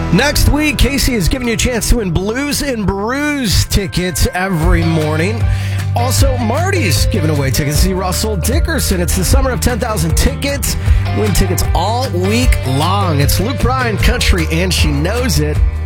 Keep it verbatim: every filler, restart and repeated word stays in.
Next week, Casey is giving you a chance to win Blues and Brews tickets every morning. Also, Marty's giving away tickets to see Russell Dickerson. It's the summer of ten thousand tickets. Win tickets all week long. It's Luke Bryan Country, and she knows it.